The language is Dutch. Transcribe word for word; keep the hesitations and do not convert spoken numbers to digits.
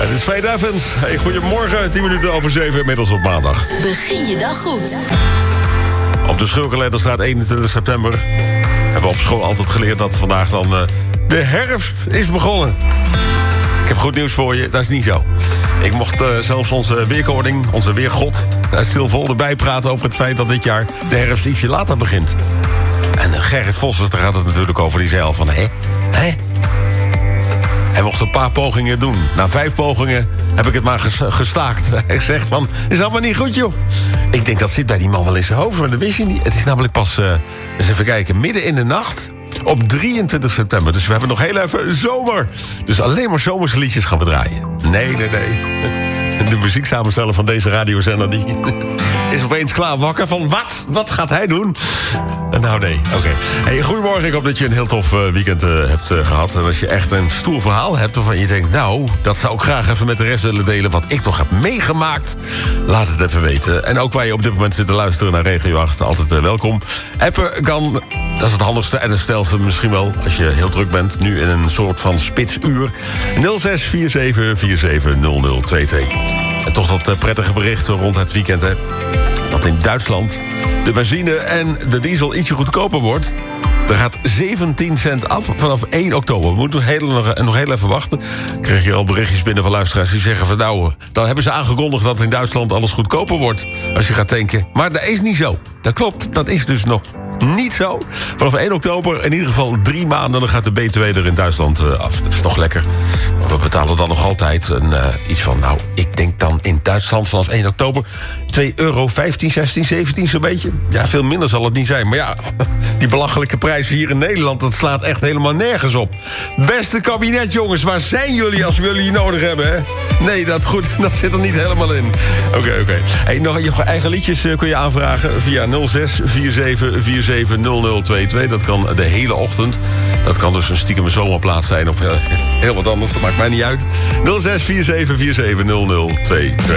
Het is Fade Evans. Hey, goedemorgen, tien minuten over zeven, inmiddels op maandag. Begin je dag goed. Op de schulkalender staat eenentwintig september. We hebben op school altijd geleerd dat vandaag dan uh, de herfst is begonnen. Ik heb goed nieuws voor je, dat is niet zo. Ik mocht uh, zelfs onze weerkoning, onze weergod, uh, stilvol erbij praten over het feit dat dit jaar de herfst ietsje later begint. En uh, Gerrit Vossers, daar gaat het natuurlijk over, die zei al van, hè, hè? Hij mocht een paar pogingen doen. Na vijf pogingen heb ik het maar ges- gestaakt. Ik zeg van, is allemaal niet goed, joh. Ik denk, dat zit bij die man wel in zijn hoofd, maar dat wist je niet. Het is namelijk pas, uh, eens even kijken, midden in de nacht op drieëntwintig september. Dus we hebben nog heel even zomer. Dus alleen maar zomerse liedjes gaan we draaien. Nee, nee, nee. De muzieksamensteller van deze radiozender die is opeens klaar wakker van wat? Wat gaat hij doen? Nou, nee, oké. Okay. Hey, goedemorgen, ik hoop dat je een heel tof uh, weekend uh, hebt uh, gehad. En als je echt een stoer verhaal hebt waarvan je denkt, nou, dat zou ik graag even met de rest willen delen wat ik nog heb meegemaakt, laat het even weten. En ook waar je op dit moment zit te luisteren naar Regio acht, altijd uh, welkom. Appen kan, dat is het handigste en het stelste misschien wel, als je heel druk bent, nu in een soort van spitsuur. nul zes vier zeven vier zeven nul nul twee twee. En toch dat uh, prettige bericht rond het weekend, hè. Dat in Duitsland de benzine en de diesel ietsje goedkoper wordt. Er gaat zeventien cent af vanaf één oktober. We moeten nog heel, nog, nog heel even wachten. Ik kreeg hier al berichtjes binnen van luisteraars die zeggen van, nou, dan hebben ze aangekondigd dat in Duitsland alles goedkoper wordt als je gaat tanken. Maar dat is niet zo. Dat klopt, dat is dus nog niet zo. Vanaf één oktober, in ieder geval drie maanden, dan gaat de B twee er in Duitsland uh, af. Dat is toch lekker. Maar we betalen dan nog altijd een, uh, iets van, nou, ik denk dan in Duitsland vanaf één oktober twee euro vijftien, zestien, zeventien zo'n beetje. Ja, veel minder zal het niet zijn. Maar ja, die belachelijke prijzen hier in Nederland, dat slaat echt helemaal nergens op. Beste kabinet, jongens, waar zijn jullie als we jullie nodig hebben, hè? Nee, dat, goed, dat zit er niet helemaal in. Oké, okay, oké. Okay. Hey, nog je eigen liedjes uh, kun je aanvragen via nul zes vier zeven vier zeven nul nul twee twee. Dat kan de hele ochtend. Dat kan dus een stiekem zomerplaats zijn of uh, heel wat anders. Dat maakt mij niet uit. nul zes vier zeven vier zeven nul nul twee twee.